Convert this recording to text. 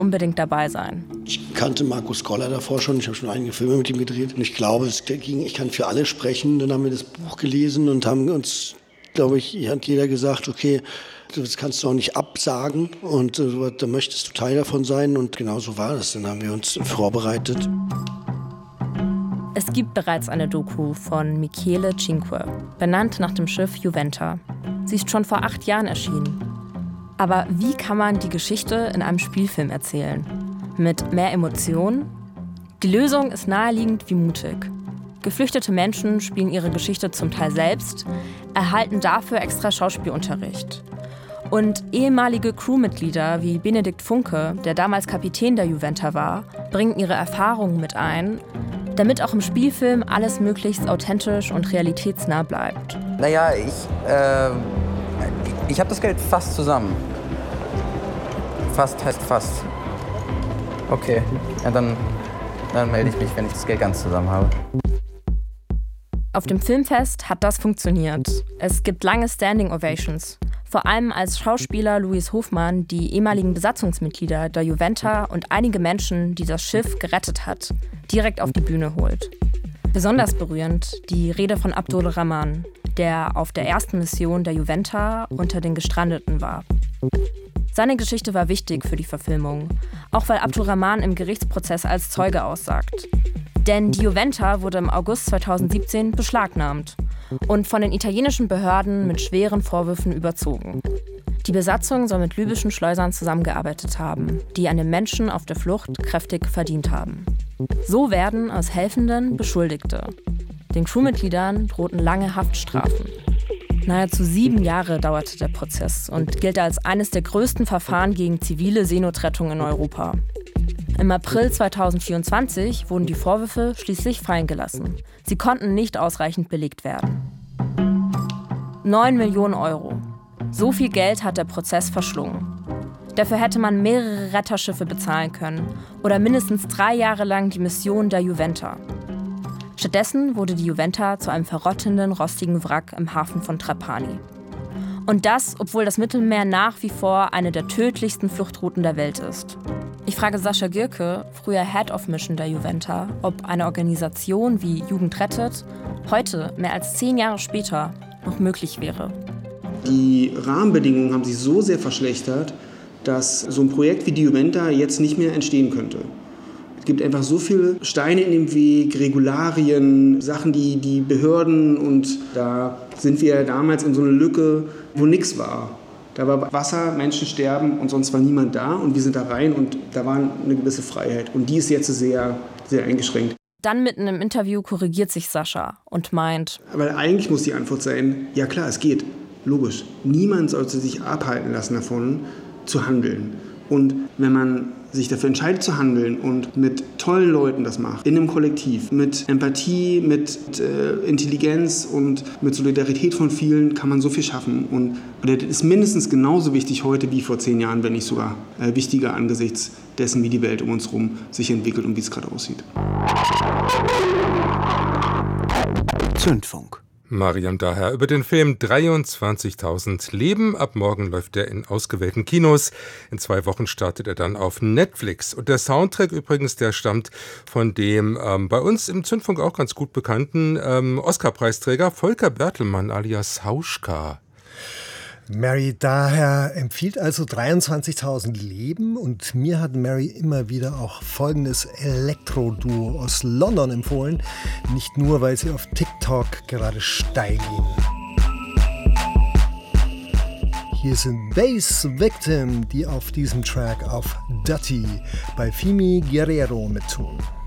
unbedingt dabei sein. Ich kannte Markus Goller davor schon, ich habe schon einige Filme mit ihm gedreht. Und ich glaube, ich kann für alle sprechen. Dann haben wir das Buch gelesen und haben uns, glaube ich, hat jeder gesagt, okay, das kannst du auch nicht absagen und da möchtest du Teil davon sein. Und genau so war das. Dann haben wir uns vorbereitet. Es gibt bereits eine Doku von Michele Cinque, benannt nach dem Schiff Juventa. Sie ist schon vor 8 Jahren erschienen. Aber wie kann man die Geschichte in einem Spielfilm erzählen? Mit mehr Emotionen? Die Lösung ist naheliegend wie mutig. Geflüchtete Menschen spielen ihre Geschichte zum Teil selbst, erhalten dafür extra Schauspielunterricht. Und ehemalige Crewmitglieder wie Benedikt Funke, der damals Kapitän der Juventa war, bringen ihre Erfahrungen mit ein, damit auch im Spielfilm alles möglichst authentisch und realitätsnah bleibt. Naja, ich habe das Geld fast zusammen. Fast heißt fast. Okay, ja, dann melde ich mich, wenn ich das Geld ganz zusammen habe. Auf dem Filmfest hat das funktioniert. Es gibt lange Standing Ovations. Vor allem als Schauspieler Louis Hofmann die ehemaligen Besatzungsmitglieder der Juventa und einige Menschen, die das Schiff gerettet hat, direkt auf die Bühne holt. Besonders berührend die Rede von Abdul Rahman, der auf der ersten Mission der Juventa unter den Gestrandeten war. Seine Geschichte war wichtig für die Verfilmung, auch weil Abdul Rahman im Gerichtsprozess als Zeuge aussagt. Denn die Juventa wurde im August 2017 beschlagnahmt und von den italienischen Behörden mit schweren Vorwürfen überzogen. Die Besatzung soll mit libyschen Schleusern zusammengearbeitet haben, die an den Menschen auf der Flucht kräftig verdient haben. So werden aus Helfenden Beschuldigte. Den Crewmitgliedern drohten lange Haftstrafen. Nahezu 7 Jahre dauerte der Prozess und gilt als eines der größten Verfahren gegen zivile Seenotrettung in Europa. Im April 2024 wurden die Vorwürfe schließlich fallen gelassen. Sie konnten nicht ausreichend belegt werden. 9 Millionen Euro. So viel Geld hat der Prozess verschlungen. Dafür hätte man mehrere Retterschiffe bezahlen können oder mindestens 3 Jahre lang die Mission der Juventa. Stattdessen wurde die Juventa zu einem verrottenden, rostigen Wrack im Hafen von Trapani. Und das, obwohl das Mittelmeer nach wie vor eine der tödlichsten Fluchtrouten der Welt ist. Ich frage Sascha Gierke, früher Head of Mission der Juventa, ob eine Organisation wie Jugend rettet heute, mehr als 10 Jahre später, noch möglich wäre. Die Rahmenbedingungen haben sich so sehr verschlechtert, dass so ein Projekt wie die Juventa jetzt nicht mehr entstehen könnte. Es gibt einfach so viele Steine in dem Weg, Regularien, Sachen, die Behörden, und da sind wir damals in so eine Lücke, wo nichts war. Da war Wasser, Menschen sterben und sonst war niemand da und wir sind da rein und da war eine gewisse Freiheit. Und die ist jetzt sehr, sehr eingeschränkt. Dann mitten im Interview korrigiert sich Sascha und meint: Weil eigentlich muss die Antwort sein, ja klar, es geht, logisch. Niemand sollte sich abhalten lassen davon, zu handeln. Und wenn man sich dafür entscheidet zu handeln und mit tollen Leuten das macht, in einem Kollektiv, mit Empathie, mit Intelligenz und mit Solidarität von vielen, kann man so viel schaffen. Und das ist mindestens genauso wichtig heute wie vor 10 Jahren, wenn nicht sogar wichtiger angesichts dessen, wie die Welt um uns herum sich entwickelt und wie es gerade aussieht. Zündfunk. Mariam Daher über den Film 23.000 Leben. Ab morgen läuft er in ausgewählten Kinos. In 2 Wochen startet er dann auf Netflix. Und der Soundtrack übrigens, der stammt von dem bei uns im Zündfunk auch ganz gut bekannten Oscar-Preisträger Volker Bertelmann alias Hauschka. Mary Daher empfiehlt also 23.000 Leben, und mir hat Mary immer wieder auch folgendes Elektro-Duo aus London empfohlen, nicht nur, weil sie auf TikTok gerade steil gehen. Hier sind Bass Victim, die auf diesem Track auf Dutty bei Fimi Guerrero mittun.